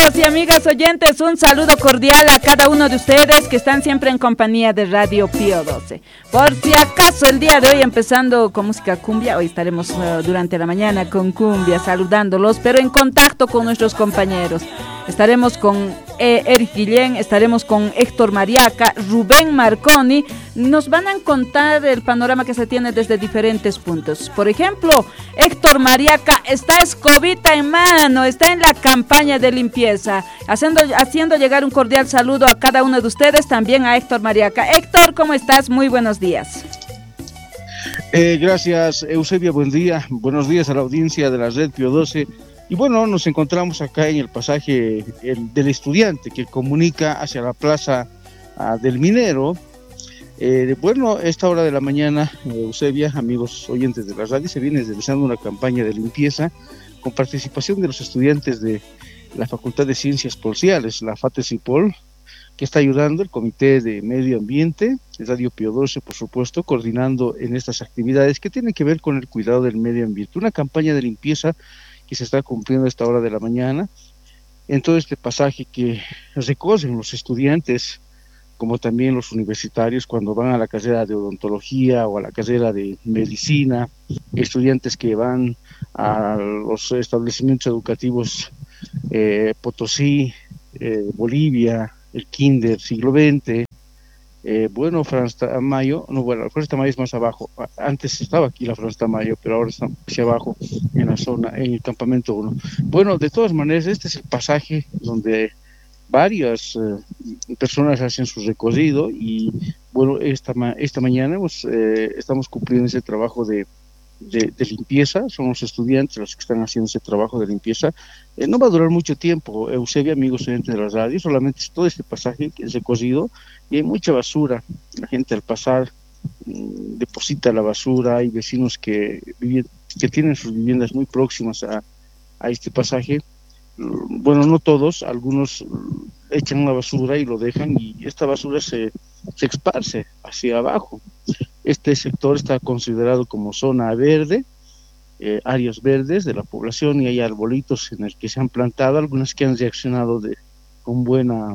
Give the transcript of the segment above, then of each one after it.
Amigos y amigas oyentes, un saludo cordial a cada uno de ustedes que están siempre en compañía de Radio Pío 12. Por si acaso el día de hoy empezando con música cumbia, hoy estaremos durante la mañana con cumbia saludándolos, pero en contacto con nuestros compañeros. Estaremos con Eric Guillén, estaremos con Héctor Mariaca, Rubén Marconi. Nos van a contar el panorama que se tiene desde diferentes puntos. Por ejemplo, Héctor Mariaca está escobita en mano, está en la campaña de limpieza, haciendo llegar un cordial saludo a cada uno de ustedes, también a Héctor Mariaca. Héctor, ¿cómo estás? Muy buenos días. Gracias, Eusebia, buen día. Buenos días a la audiencia de la Red Pío 12. Y bueno, nos encontramos acá en el pasaje del Estudiante que comunica hacia la plaza del Minero. Bueno, a esta hora de la mañana, Eusebia, amigos oyentes de la radio, se viene realizando una campaña de limpieza con participación de los estudiantes de la Facultad de Ciencias Policiales, la FATESIPOL, que está ayudando el Comité de Medio Ambiente, el Radio Pío 12, por supuesto, coordinando en estas actividades que tienen que ver con el cuidado del medio ambiente. Una campaña de limpieza que se está cumpliendo a esta hora de la mañana, en todo este pasaje que recorren los estudiantes, como también los universitarios cuando van a la carrera de odontología o a la carrera de medicina, estudiantes que van a los establecimientos educativos Potosí, Bolivia, el Kinder, siglo XX, bueno, Franz Tamayo, no, bueno, Franz Tamayo es más abajo, antes estaba aquí la Franz Tamayo, pero ahora está hacia abajo en la zona, en el campamento 1. Bueno, de todas maneras, este es el pasaje donde varias personas hacen su recorrido y bueno, esta mañana estamos cumpliendo ese trabajo de limpieza. Son los estudiantes los que están haciendo ese trabajo de limpieza. No va a durar mucho tiempo, Eusebia, amigos oyentes de la radio, solamente es todo este pasaje que es recorrido y hay mucha basura. La gente al pasar deposita la basura, hay vecinos que tienen sus viviendas muy próximas a este pasaje. Bueno, no todos, algunos echan la basura y lo dejan y esta basura se esparce hacia abajo. Este sector está considerado como zona verde, áreas verdes de la población, y hay arbolitos en el que se han plantado, algunas que han reaccionado con buena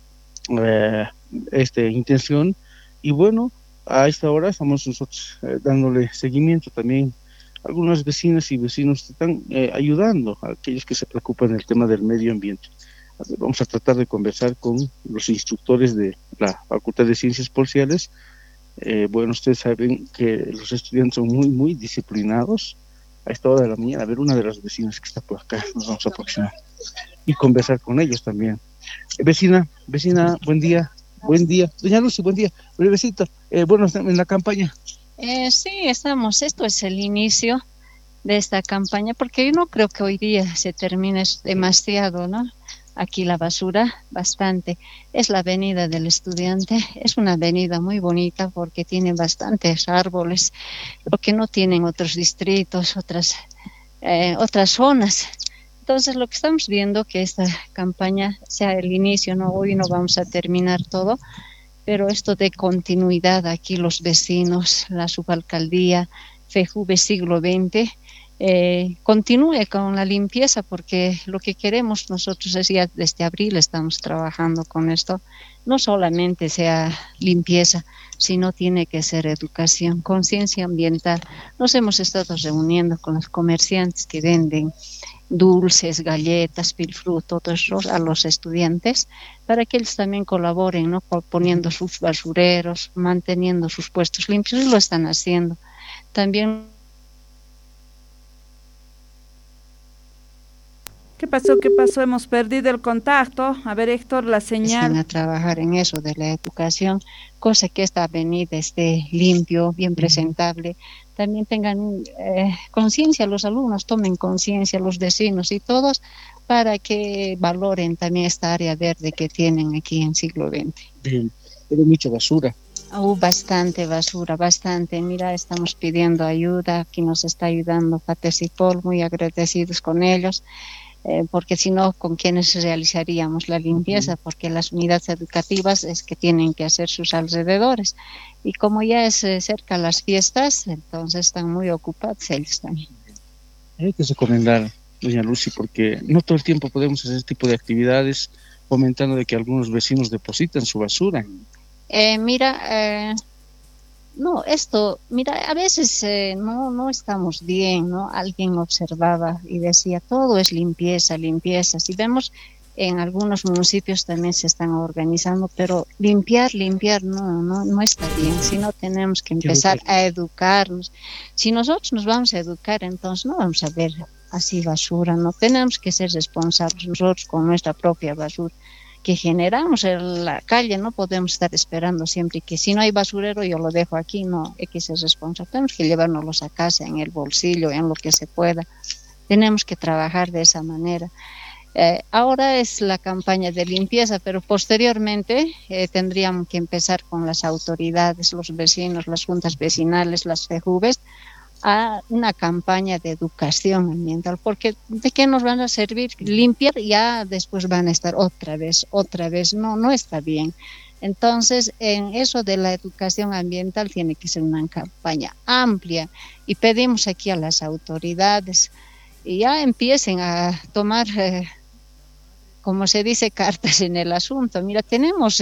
intención, y bueno, a esta hora estamos nosotros dándole seguimiento también. Algunas vecinas y vecinos están ayudando a aquellos que se preocupan del tema del medio ambiente. Vamos a tratar de conversar con los instructores de la Facultad de Ciencias Policiales. Bueno, ustedes saben que los estudiantes son muy, muy disciplinados. A esta hora de la mañana, a ver, una de las vecinas que está por acá, nos vamos a aproximar y conversar con ellos también. Vecina, buen día. Doña Lucy, buen día. Brevecito, bueno, en la campaña. Sí, estamos. Esto es el inicio de esta campaña, porque yo no creo que hoy día se termine demasiado, ¿no? Aquí la basura, bastante. Es la avenida del Estudiante, es una avenida muy bonita porque tiene bastantes árboles, lo que no tienen otros distritos, otras zonas. Entonces, lo que estamos viendo que esta campaña sea el inicio, ¿no? Hoy no vamos a terminar todo, pero esto de continuidad aquí, los vecinos, la subalcaldía, FEJUVE siglo XX, continúe con la limpieza, porque lo que queremos nosotros es, ya desde abril estamos trabajando con esto, no solamente sea limpieza, sino tiene que ser educación, conciencia ambiental. Nos hemos estado reuniendo con los comerciantes que venden dulces, galletas, pilfruto, todo eso a los estudiantes, para que ellos también colaboren, ¿no? Poniendo sus basureros, manteniendo sus puestos limpios, y lo están haciendo. También. ¿Qué pasó? Hemos perdido el contacto. A ver, Héctor, la señal. Están a trabajar en eso de la educación, cosa que esta avenida esté limpio, bien presentable. También tengan conciencia, los alumnos tomen conciencia, los vecinos y todos, para que valoren también esta área verde que tienen aquí en siglo XX. Bien, pero mucha basura. Bastante basura, bastante. Mira, estamos pidiendo ayuda, aquí nos está ayudando FATESIPOL, muy agradecidos con ellos. Porque si no, ¿con quiénes realizaríamos la limpieza? Porque las unidades educativas es que tienen que hacer sus alrededores. Y como ya es cerca las fiestas, entonces están muy ocupados ellos también. Hay que recomendar doña Lucy, porque no todo el tiempo podemos hacer este tipo de actividades, fomentando de que algunos vecinos depositan su basura. Mira, no, mira, a veces no estamos bien, ¿no? Alguien observaba y decía, todo es limpieza, limpieza. Si vemos, en algunos municipios también se están organizando, pero limpiar, no está bien. Si no, tenemos que empezar a educarnos. Si nosotros nos vamos a educar, entonces no vamos a ver así basura, ¿no? Tenemos que ser responsables nosotros con nuestra propia basura que generamos en la calle. No podemos estar esperando siempre que si no hay basurero yo lo dejo aquí. No, hay que ser responsables, tenemos que llevárnoslos a casa, en el bolsillo, en lo que se pueda. Tenemos que trabajar de esa manera. Ahora es la campaña de limpieza, pero posteriormente tendríamos que empezar con las autoridades, los vecinos, las juntas vecinales, las FEJUVES, a una campaña de educación ambiental, porque ¿de qué nos van a servir limpiar? Ya después van a estar otra vez, no está bien. Entonces, en eso de la educación ambiental tiene que ser una campaña amplia y pedimos aquí a las autoridades y ya empiecen a tomar, como se dice, cartas en el asunto. Mira, tenemos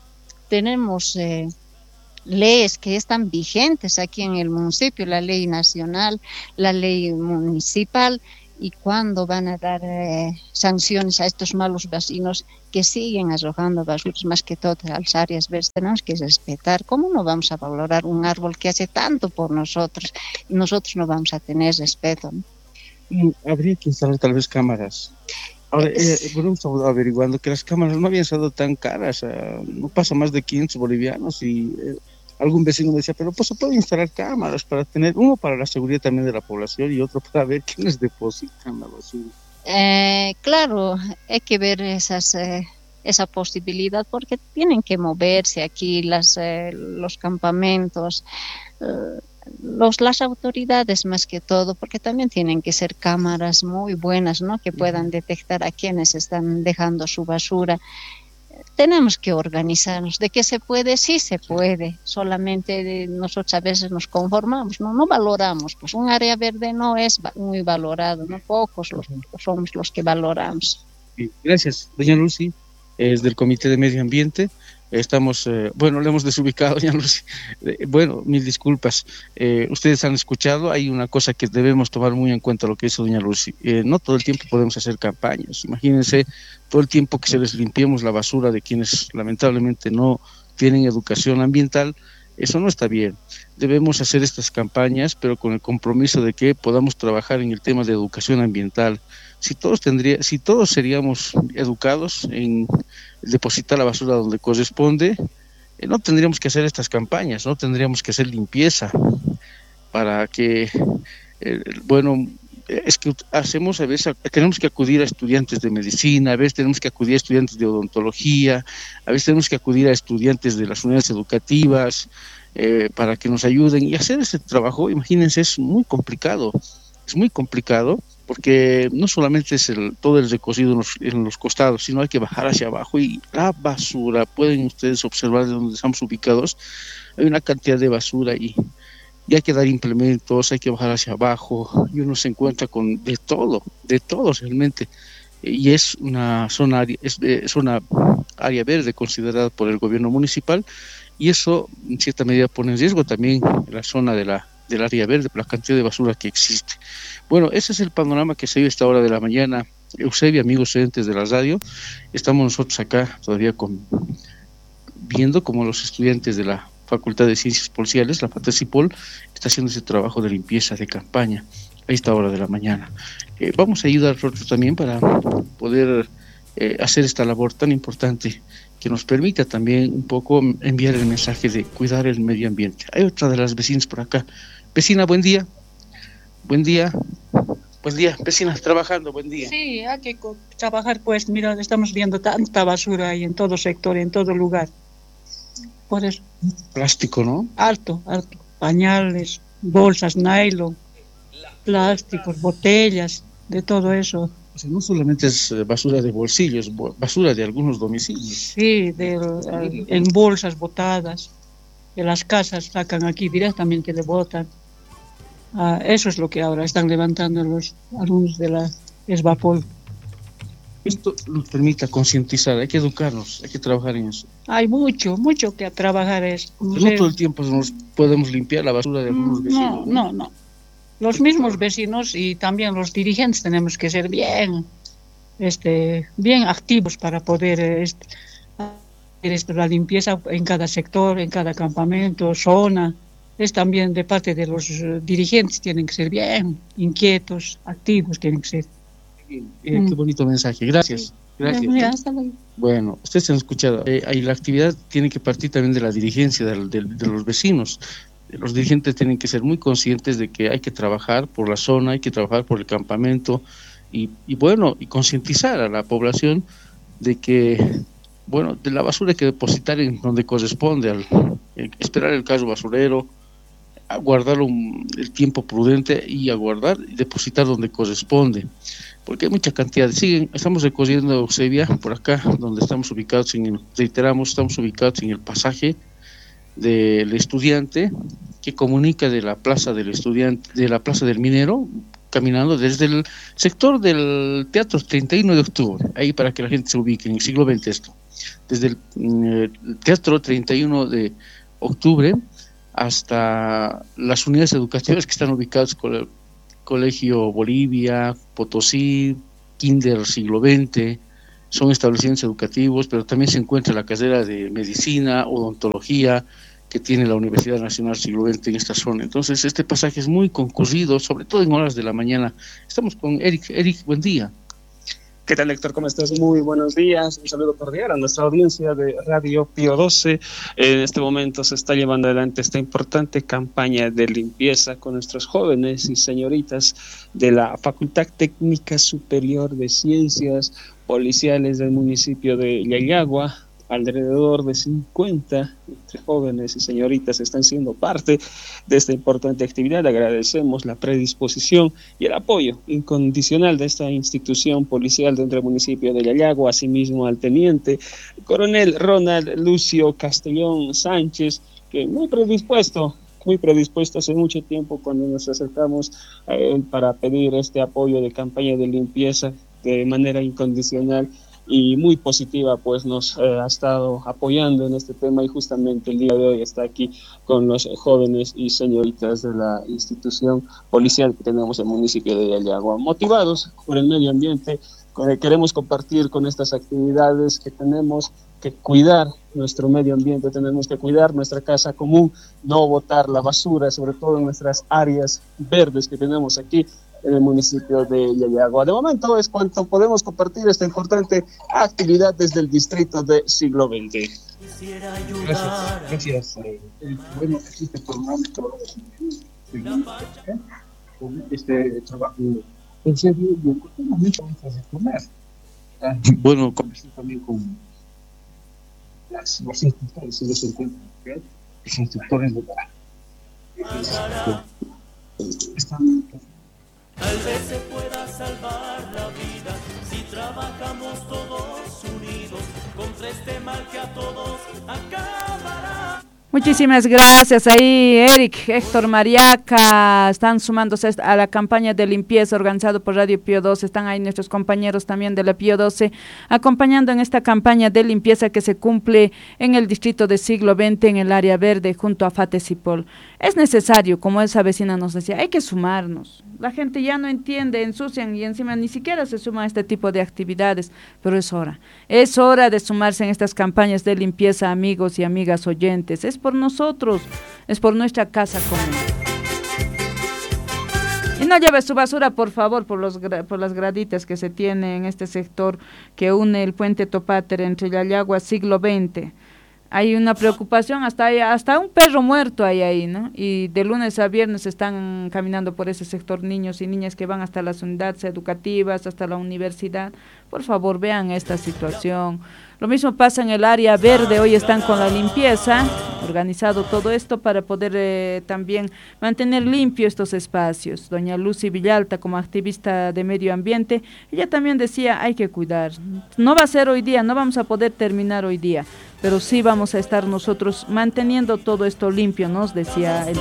leyes que están vigentes aquí en el municipio, la ley nacional, la ley municipal, y cuándo van a dar sanciones a estos malos vecinos que siguen arrojando basuras, más que todo a las áreas verdes. Tenemos que respetar. ¿Cómo no vamos a valorar un árbol que hace tanto por nosotros y nosotros no vamos a tener respeto, ¿no? Habría que instalar tal vez cámaras. Ahora, bueno, estamos averiguando que las cámaras no habían sido tan caras, no pasa más de 500 bolivianos y algún vecino decía, pero pues se puede instalar cámaras para tener, uno para la seguridad también de la población y otro para ver quiénes depositan la basura. Claro, hay que ver esa posibilidad porque tienen que moverse aquí los campamentos, las autoridades más que todo, porque también tienen que ser cámaras muy buenas, ¿no? Que puedan detectar a quienes están dejando su basura. Tenemos que organizarnos. ¿De qué se puede? Sí se puede. Solamente nosotros a veces nos conformamos, no valoramos. Pues un área verde no es muy valorado, no pocos somos los que valoramos. Gracias, doña Lucy, es del Comité de Medio Ambiente. Estamos, bueno, le hemos desubicado, doña Lucy. Bueno, mil disculpas. Ustedes han escuchado, hay una cosa que debemos tomar muy en cuenta lo que dice doña Lucy. No todo el tiempo podemos hacer campañas. Imagínense todo el tiempo que se les limpiemos la basura de quienes lamentablemente no tienen educación ambiental. Eso no está bien. Debemos hacer estas campañas, pero con el compromiso de que podamos trabajar en el tema de educación ambiental. Si todos seríamos educados en depositar la basura donde corresponde, no tendríamos que hacer estas campañas, no tendríamos que hacer limpieza para que, es que hacemos a veces, tenemos que acudir a estudiantes de medicina, a veces tenemos que acudir a estudiantes de odontología, a veces tenemos que acudir a estudiantes de las unidades educativas para que nos ayuden, y hacer ese trabajo, imagínense, es muy complicado porque no solamente es todo el recocido en los costados, sino hay que bajar hacia abajo y la basura, pueden ustedes observar de donde estamos ubicados, hay una cantidad de basura y hay que dar implementos, hay que bajar hacia abajo y uno se encuentra con de todo realmente, y es una zona área verde considerada por el gobierno municipal, y eso en cierta medida pone en riesgo también la zona del área verde por la cantidad de basura que existe. Bueno, ese es el panorama que se vive a esta hora de la mañana. Eusebio, amigos estudiantes de la radio, estamos nosotros acá todavía viendo cómo los estudiantes de la Facultad de Ciencias Policiales, la FATESIPOL, está haciendo ese trabajo de limpieza de campaña a esta hora de la mañana. Vamos a ayudar nosotros también para poder hacer esta labor tan importante que nos permita también un poco enviar el mensaje de cuidar el medio ambiente. Hay otra de las vecinas por acá. Vecina, buen día. Buen día, vecina, trabajando, buen día. Sí, hay que trabajar, pues, mira, estamos viendo tanta basura ahí en todo sector, en todo lugar. Por eso. Plástico, ¿no? Alto, pañales, bolsas, nylon, plásticos, botellas, de todo eso. O sea, no solamente es basura de bolsillos, basura de algunos domicilios. Sí, en bolsas botadas, de las casas sacan aquí directamente, le botan. Eso es lo que ahora están levantando los alumnos de la es vapor. Esto nos permite concientizar, hay que educarnos, hay que trabajar en eso. Hay mucho que trabajar es. No todo el tiempo nos podemos limpiar la basura de algunos vecinos. No. Los mismos vecinos y también los dirigentes tenemos que ser bien activos para poder hacer la limpieza en cada sector, en cada campamento, zona. Es también de parte de los dirigentes, tienen que ser bien inquietos, activos, tienen que ser. Qué bonito mensaje, gracias. Bueno, ustedes han escuchado, ahí la actividad tiene que partir también de la dirigencia de los vecinos. Los dirigentes tienen que ser muy conscientes de que hay que trabajar por la zona, hay que trabajar por el campamento y concientizar a la población de que, de la basura hay que depositar en donde corresponde, esperar el carro basurero, aguardar el tiempo prudente y depositar donde corresponde, porque hay mucha cantidad. Estamos recorriendo Eusebia, por acá, donde estamos ubicados, estamos ubicados en el pasaje del Estudiante, que comunica de la Plaza del Estudiante, de la Plaza del Minero, caminando desde el sector del Teatro 31 de Octubre, ahí para que la gente se ubique, en el siglo XX esto, desde el Teatro 31 de Octubre hasta las unidades educativas que están ubicadas con el Colegio Bolivia, Potosí, Kinder Siglo XX, son establecimientos educativos, pero también se encuentra la carrera de Medicina, Odontología, que tiene la Universidad Nacional Siglo XX en esta zona. Entonces, este pasaje es muy concurrido, sobre todo en horas de la mañana. Estamos con Eric. Eric, buen día. ¿Qué tal, Héctor? ¿Cómo estás? Muy buenos días. Un saludo cordial a nuestra audiencia de Radio Pío 12. En este momento se está llevando adelante esta importante campaña de limpieza con nuestros jóvenes y señoritas de la Facultad Técnica Superior de Ciencias Policiales del municipio de Yayagua. Alrededor de 50 entre jóvenes y señoritas están siendo parte de esta importante actividad. Agradecemos la predisposición y el apoyo incondicional de esta institución policial dentro del municipio de Yayagua, asimismo al teniente coronel Ronald Lucio Castellón Sánchez, que muy predispuesto hace mucho tiempo cuando nos acercamos a él para pedir este apoyo de campaña de limpieza de manera incondicional y muy positiva, pues nos ha estado apoyando en este tema y justamente el día de hoy está aquí con los jóvenes y señoritas de la institución policial que tenemos en el municipio de Yayagua. Motivados por el medio ambiente, queremos compartir con estas actividades que tenemos que cuidar nuestro medio ambiente, tenemos que cuidar nuestra casa común, no botar la basura, sobre todo en nuestras áreas verdes que tenemos aquí en el municipio de Yayagua. De momento es cuanto podemos compartir esta importante actividad desde el distrito de Siglo XX. Gracias. Bueno, existe por un ámbito con este trabajo en serio y en cualquier momento vamos a retomar. Bueno, conversar también con los instructores, ellos se encuentran, los instructores de la están. Tal vez se pueda salvar la vida si trabajamos todos unidos contra este mal que a todos acabará. Muchísimas gracias ahí, Eric, Héctor Mariaca, están sumándose a la campaña de limpieza organizado por Radio Pío 12, están ahí nuestros compañeros también de la Pío 12, acompañando en esta campaña de limpieza que se cumple en el distrito de Siglo XX, en el área verde, junto a FATESIPOL. Es necesario, como esa vecina nos decía, hay que sumarnos. La gente ya no entiende, ensucian y encima ni siquiera se suma a este tipo de actividades, pero es hora de sumarse en estas campañas de limpieza, amigos y amigas oyentes. Es por nosotros, es por nuestra casa común. Y no lleve su basura, por favor, por las graditas que se tiene en este sector que une el puente Topáter entre Yayagua Siglo XX. Hay una preocupación, hasta un perro muerto hay ahí, ¿no? Y de lunes a viernes están caminando por ese sector niños y niñas que van hasta las unidades educativas, hasta la universidad. Por favor, vean esta situación. Lo mismo pasa en el área verde, hoy están con la limpieza, organizado todo esto para poder también mantener limpio estos espacios. Doña Lucy Villalta, como activista de medio ambiente, ella también decía, hay que cuidar. No va a ser hoy día, no vamos a poder terminar hoy día, pero sí vamos a estar nosotros manteniendo todo esto limpio, nos decía el